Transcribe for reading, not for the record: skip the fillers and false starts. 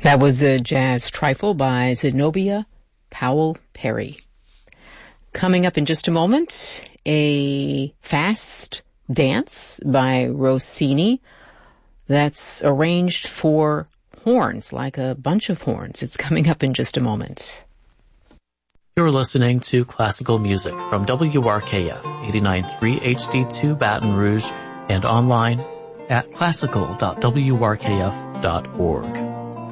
That was a jazz trifle by Zenobia Powell Perry. Coming up in just a moment, a fast dance by Rossini that's arranged for horns, like a bunch of horns. It's coming up in just a moment. You're listening to classical music from WRKF 89.3 HD2 Baton Rouge and online at classical.wrkf.org.